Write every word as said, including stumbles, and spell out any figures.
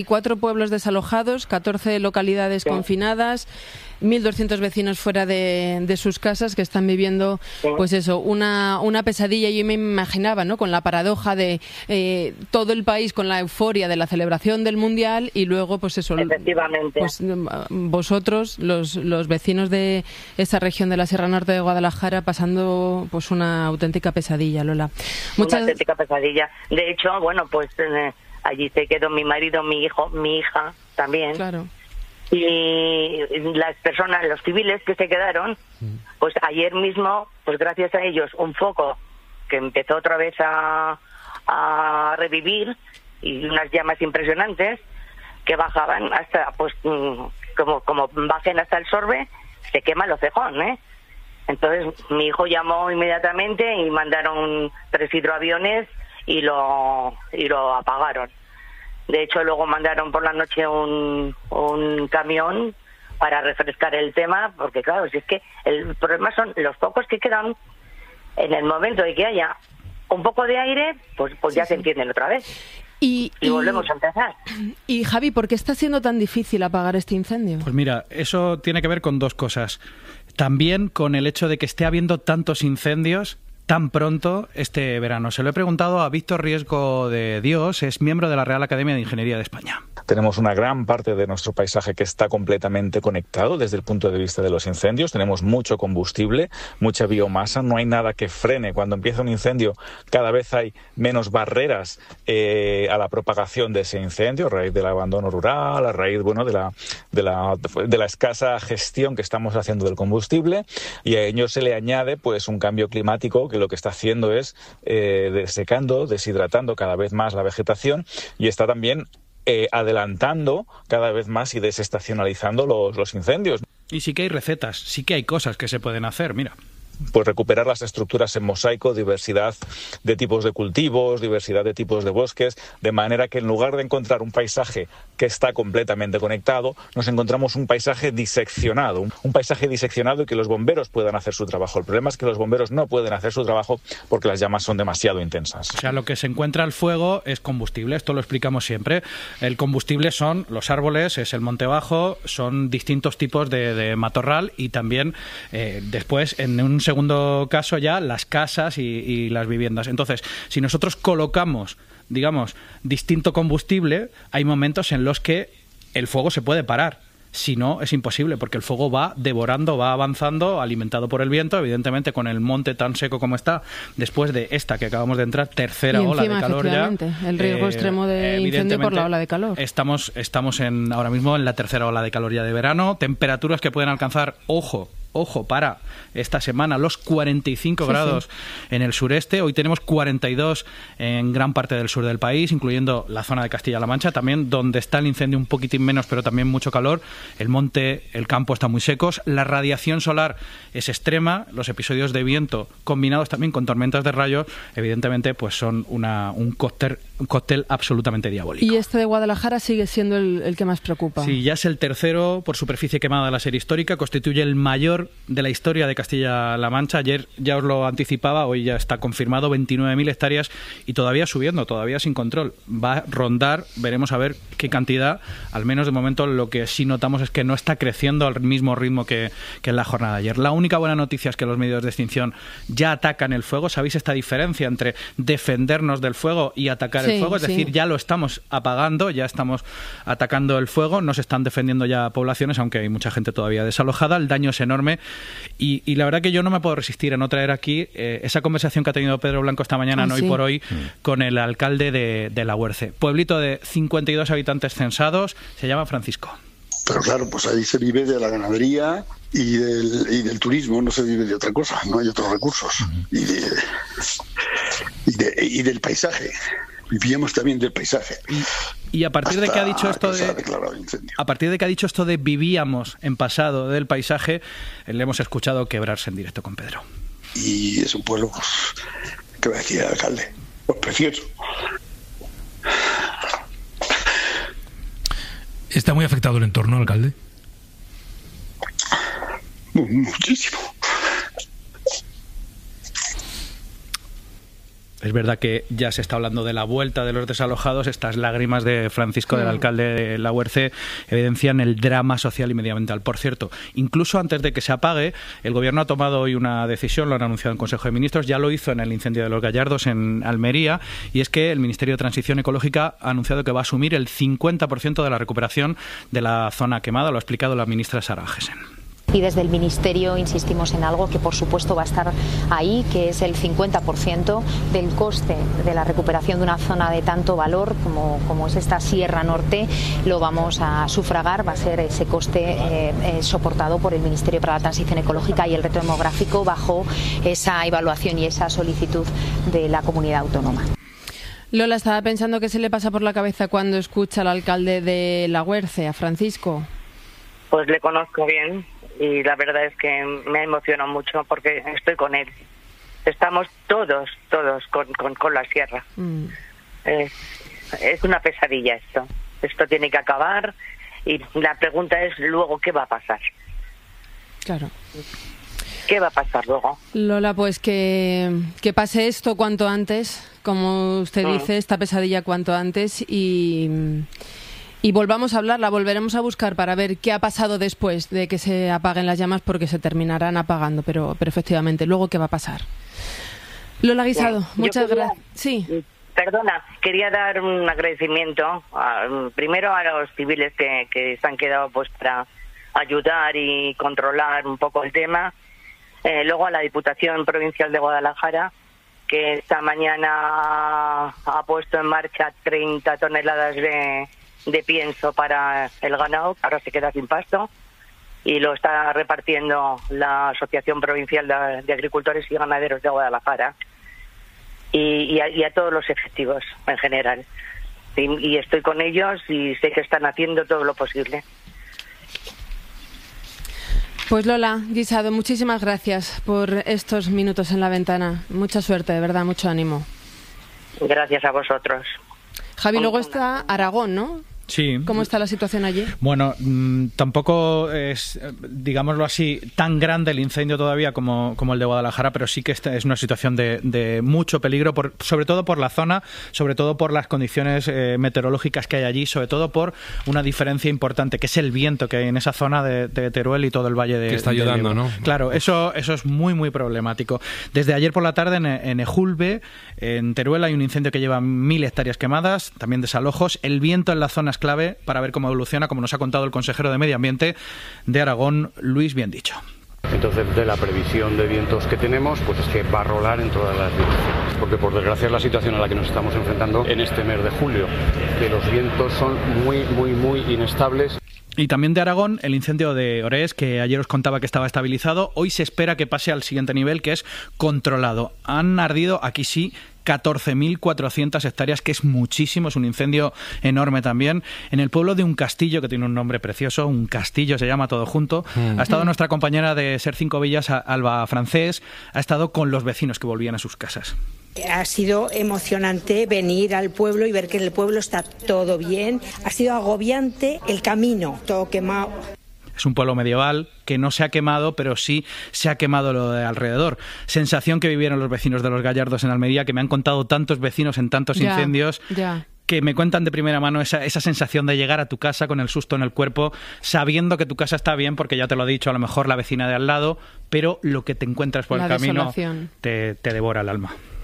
Cuatro pueblos desalojados, catorce localidades sí. confinadas, mil doscientos vecinos fuera de, de sus casas que están viviendo, sí. pues eso, una, una pesadilla. Yo me imaginaba, ¿no?, con la paradoja de eh, todo el país con la euforia de la celebración del Mundial y luego, pues eso, efectivamente, pues vosotros, los, los vecinos de esa región de la Sierra Norte de Guadalajara, pasando pues una auténtica pesadilla, Lola. Muchas... Una auténtica pesadilla. De hecho, bueno, pues... Eh... allí se quedó mi marido, mi hijo, mi hija también. Claro. Y las personas, los civiles que se quedaron, pues ayer mismo, pues gracias a ellos, un foco que empezó otra vez a, a revivir y unas llamas impresionantes que bajaban hasta, pues como como bajen hasta el Sorbe, se quema el Ocejón, ¿eh? Entonces mi hijo llamó inmediatamente y mandaron tres hidroaviones y lo y lo apagaron. De hecho, luego mandaron por la noche un, un camión para refrescar el tema, porque claro, si es que el problema son los pocos que quedan. En el momento de que haya un poco de aire, pues pues ya sí, se encienden otra vez. Y, y, y volvemos a empezar. Y Javi, ¿por qué está siendo tan difícil apagar este incendio? Pues mira, eso tiene que ver con dos cosas. También con el hecho de que esté habiendo tantos incendios tan pronto este verano. Se lo he preguntado a Víctor Riesgo de Dios, es miembro de la Real Academia de Ingeniería de España. Tenemos una gran parte de nuestro paisaje que está completamente conectado desde el punto de vista de los incendios. Tenemos mucho combustible, mucha biomasa, no hay nada que frene. Cuando empieza un incendio, cada vez hay menos barreras eh, a la propagación de ese incendio, a raíz del abandono rural, a raíz bueno, de, la, de, la, de la escasa gestión que estamos haciendo del combustible, y a ello se le añade pues un cambio climático que lo que está haciendo es eh, desecando, deshidratando cada vez más la vegetación, y está también eh, adelantando cada vez más y desestacionalizando los, los incendios. Y sí que hay recetas, sí que hay cosas que se pueden hacer, mira. Pues recuperar las estructuras en mosaico, diversidad de tipos de cultivos, diversidad de tipos de bosques, de manera que en lugar de encontrar un paisaje que está completamente conectado, nos encontramos un paisaje diseccionado, un paisaje diseccionado y que los bomberos puedan hacer su trabajo. El problema es que los bomberos no pueden hacer su trabajo porque las llamas son demasiado intensas. O sea, lo que se encuentra al fuego es combustible, esto lo explicamos siempre. El combustible son los árboles, es el monte bajo, son distintos tipos de, de matorral y también eh, después en un segundo caso ya las casas y, y las viviendas. Entonces, si nosotros colocamos, digamos, distinto combustible, hay momentos en los que el fuego se puede parar. Si no, es imposible, porque el fuego va devorando, va avanzando, alimentado por el viento, evidentemente con el monte tan seco como está, después de esta que acabamos de entrar, tercera y encima, ola de calor ya. El riesgo eh, extremo de incendio por la ola de calor. Estamos, estamos en, ahora mismo en la tercera ola de calor ya de verano, temperaturas que pueden alcanzar, ojo, Ojo, para esta semana los cuarenta y cinco sí, grados sí. en el sureste. Hoy tenemos cuarenta y dos en gran parte del sur del país, incluyendo la zona de Castilla-La Mancha, también donde está el incendio un poquitín menos, pero también mucho calor. El monte, el campo están muy secos. La radiación solar es extrema. Los episodios de viento combinados también con tormentas de rayos, evidentemente, pues son una, un cóctel, un cóctel absolutamente diabólico. Y este de Guadalajara sigue siendo el, el que más preocupa. Sí, ya es el tercero por superficie quemada de la serie histórica. Constituye el mayor de la historia de Castilla-La Mancha. Ayer ya os lo anticipaba, hoy ya está confirmado, veintinueve mil hectáreas y todavía subiendo, todavía sin control. Va a rondar, veremos a ver qué cantidad, al menos de momento lo que sí notamos es que no está creciendo al mismo ritmo que, que en la jornada de ayer. La única buena noticia es que los medios de extinción ya atacan el fuego. ¿Sabéis esta diferencia entre defendernos del fuego y atacar sí, el fuego? Es sí. decir, ya lo estamos apagando, ya estamos atacando el fuego, no se están defendiendo ya poblaciones, aunque hay mucha gente todavía desalojada. El daño es enorme. Y, y la verdad que yo no me puedo resistir a no traer aquí eh, esa conversación que ha tenido Pedro Blanco esta mañana, ah, no sí. hoy por hoy, mm. con el alcalde de, de La Huerce. Pueblito de cincuenta y dos habitantes censados, se llama Francisco. Pero claro, pues ahí se vive de la ganadería y del, y del turismo, no se vive de otra cosa, no hay otros recursos. Mm. Y, de, y, de, y del paisaje. Vivíamos también del paisaje. Y, y a partir de que ha dicho esto de a partir de que ha dicho esto de vivíamos en pasado del paisaje, le hemos escuchado quebrarse en directo con Pedro. Y es un pueblo, pues, ¿qué va a decir el alcalde? Pues precioso. ¿Está muy afectado el entorno, alcalde? Muchísimo. Es verdad que ya se está hablando de la vuelta de los desalojados. Estas lágrimas de Francisco, sí. del alcalde de La Huerce, evidencian el drama social y medioambiental. Por cierto, incluso antes de que se apague, el Gobierno ha tomado hoy una decisión, lo han anunciado en Consejo de Ministros, ya lo hizo en el incendio de los Gallardos en Almería, y es que el Ministerio de Transición Ecológica ha anunciado que va a asumir el cincuenta por ciento de la recuperación de la zona quemada. Lo ha explicado la ministra Sara Agesen. Y desde el Ministerio insistimos en algo que por supuesto va a estar ahí, que es el cincuenta por ciento del coste de la recuperación de una zona de tanto valor como, como es esta Sierra Norte. Lo vamos a sufragar, va a ser ese coste eh, eh, soportado por el Ministerio para la Transición Ecológica y el Reto Demográfico bajo esa evaluación y esa solicitud de la comunidad autónoma. Lola, estaba pensando qué se le pasa por la cabeza cuando escucha al alcalde de La Huerce, a Francisco. Pues le conozco bien. Y la verdad es que me emociona mucho porque estoy con él. Estamos todos, todos con, con, con la sierra. Mm. Es, es una pesadilla esto. Esto tiene que acabar y la pregunta es luego, ¿qué va a pasar? Claro. ¿Qué va a pasar luego? Lola, pues que, que pase esto cuanto antes, como usted mm. dice, esta pesadilla cuanto antes y... Y volvamos a hablar, la volveremos a buscar para ver qué ha pasado después de que se apaguen las llamas, porque se terminarán apagando, pero, pero efectivamente, luego qué va a pasar. Lola Guisado, Bien, muchas quería, gracias. Sí. Perdona, quería dar un agradecimiento a, primero a los civiles que, que se han quedado pues para ayudar y controlar un poco el tema, eh, luego a la Diputación Provincial de Guadalajara, que esta mañana ha puesto en marcha treinta toneladas de... de pienso para el ganado, ahora se queda sin pasto, y lo está repartiendo la Asociación Provincial de, de Agricultores y Ganaderos de Guadalajara, y, y, a, y a todos los efectivos en general. Y, y estoy con ellos y sé que están haciendo todo lo posible. Pues Lola Guisado, muchísimas gracias por estos minutos en la ventana. Mucha suerte, de verdad, mucho ánimo. Gracias a vosotros. Javi, luego está Aragón, ¿no? Sí. ¿Cómo está la situación allí? Bueno, mmm, tampoco es, digámoslo así, tan grande el incendio todavía como, como el de Guadalajara, pero sí que esta es una situación de, de mucho peligro, por, sobre todo por la zona, sobre todo por las condiciones eh, meteorológicas que hay allí, sobre todo por una diferencia importante, que es el viento que hay en esa zona de, de Teruel y todo el valle de... Que está ayudando, ¿no? Claro, eso, eso es muy, muy problemático. Desde ayer por la tarde en, en Ejulbe, en Teruel, hay un incendio que lleva mil hectáreas quemadas, también desalojos. El viento en la zona es clave para ver cómo evoluciona, como nos ha contado el consejero de Medio Ambiente de Aragón, Luis Biendicho. Entonces, de la previsión de vientos que tenemos, pues es que va a rolar en todas las direcciones. Porque, por desgracia, es la situación a la que nos estamos enfrentando en este mes de julio, que los vientos son muy, muy, muy inestables. Y también de Aragón, el incendio de Orés, que ayer os contaba que estaba estabilizado, hoy se espera que pase al siguiente nivel, que es controlado. Han ardido, aquí sí, catorce mil cuatrocientas hectáreas, que es muchísimo, es un incendio enorme también, en el pueblo de Un Castillo, que tiene un nombre precioso, Un Castillo se llama todo junto. Mm. Ha estado nuestra compañera de Ser Cinco Villas, Alba Francés, ha estado con los vecinos que volvían a sus casas. Ha sido emocionante venir al pueblo y ver que en el pueblo está todo bien. Ha sido agobiante el camino, todo quemado. Es un pueblo medieval que no se ha quemado, pero sí se ha quemado lo de alrededor. Sensación que vivieron los vecinos de los Gallardos en Almería, que me han contado tantos vecinos en tantos ya, incendios, ya. que me cuentan de primera mano esa, esa sensación de llegar a tu casa con el susto en el cuerpo, sabiendo que tu casa está bien, porque ya te lo ha dicho a lo mejor la vecina de al lado, pero lo que te encuentras por la el camino desolación. te, te devora el alma.